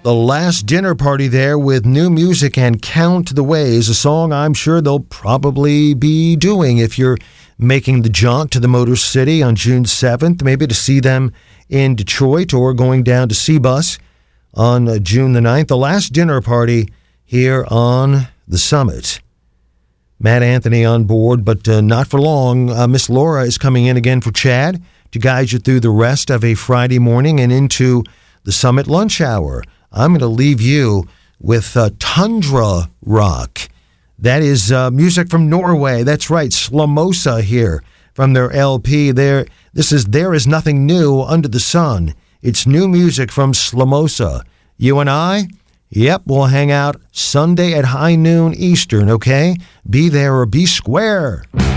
The Last Dinner Party there with new music and Count the Ways, a song I'm sure they'll probably be doing if you're making the jaunt to the Motor City on June 7th, maybe to see them in Detroit or going down to Seabus on June the 9th. The Last Dinner Party here on the Summit. Matt Anthony on board, but not for long. Miss Laura is coming in again for Chad to guide you through the rest of a Friday morning and into the Summit lunch hour. I'm going to leave you with Tundra Rock. That is music from Norway. That's right, Slamosa here from their LP. There is nothing new under the sun. It's new music from Slamosa. You and I, yep, we'll hang out Sunday at high noon Eastern, okay? Be there or be square.